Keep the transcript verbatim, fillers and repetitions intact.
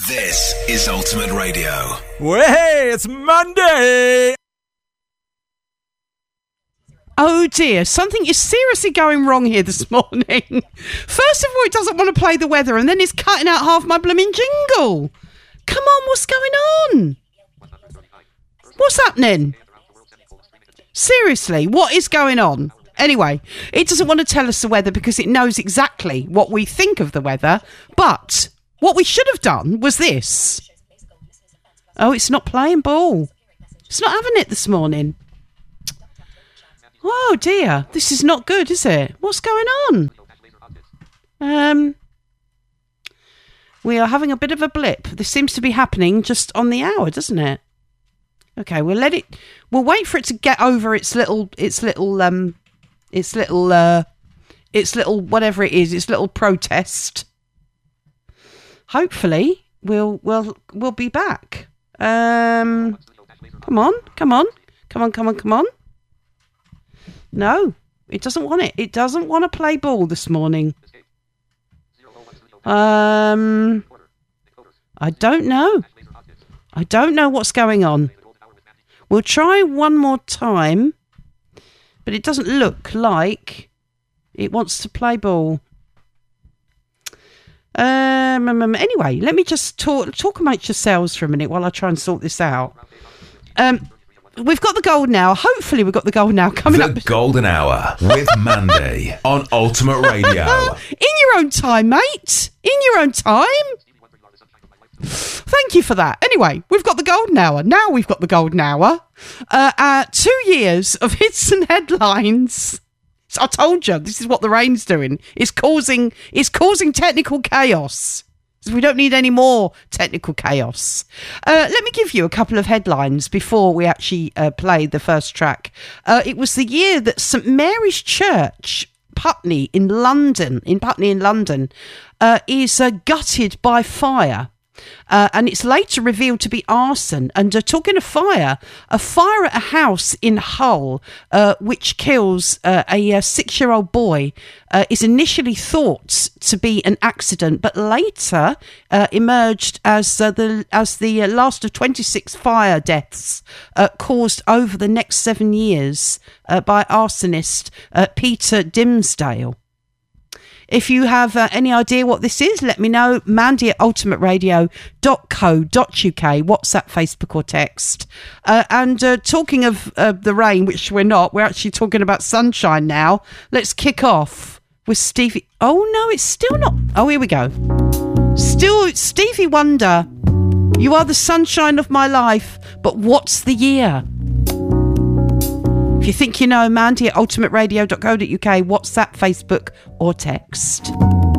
This is Ultimate Radio. Well, hey, it's Monday! Oh dear, something is seriously going wrong here this morning. First of all, it doesn't want to play the weather, and then it's cutting out half my blooming jingle. Come on, what's going on? What's happening? Seriously, what is going on? Anyway, it doesn't want to tell us the weather because it knows exactly what we think of the weather, but what we should have done was this. Oh, it's not playing ball. It's not having it this morning. Oh dear, this is not good, is it? What's going on? Um, we are having a bit of a blip. This seems to be happening just on the hour, doesn't it? Okay, we'll let it. We'll wait for it to get over its little, its little, um, its little, uh, its little whatever it is, its little protest. Hopefully, we'll we'll we'll be back. Um, come on, come on, come on, come on, come on. No, it doesn't want it. It doesn't want to play ball this morning. Um, I don't know. I don't know what's going on. We'll try one more time, but it doesn't look like it wants to play ball. Um, anyway, let me just talk, talk amongst yourselves for a minute while I try and sort this out. Um, we've got the golden hour. Hopefully we've got the golden hour coming the up. The golden hour with Mandy on Ultimate Radio. In your own time, mate. In your own time. Thank you for that. Anyway, we've got the golden hour. Now we've got the golden hour. Uh, uh, two years of hits and headlines. So I told you, this is what the rain's doing. It's causing, it's causing technical chaos. We don't need any more technical chaos. Uh, let me give you a couple of headlines before we actually uh, play the first track. Uh, it was the year that St Mary's Church, Putney in London, in Putney in London, uh, is uh, gutted by fire. Uh, and it's later revealed to be arson. And uh, talking of fire, a fire at a house in Hull, uh, which kills uh, a, a six-year-old boy, uh, is initially thought to be an accident, but later uh, emerged as uh, the as the uh, last of twenty-six fire deaths uh, caused over the next seven years uh, by arsonist uh, Peter Dimsdale. If you have uh, any idea what this is, let me know. Mandy at ultimate radio dot co dot uk, WhatsApp, Facebook or text. Uh, and uh, talking of uh, the rain, which we're not, we're actually talking about sunshine now. Let's kick off with Stevie. Oh, no, it's still not. Oh, here we go. Still Stevie Wonder. You are the sunshine of my life, but what's the year? If you think you know, Mandy at ultimate radio dot co dot uk, WhatsApp, Facebook or text.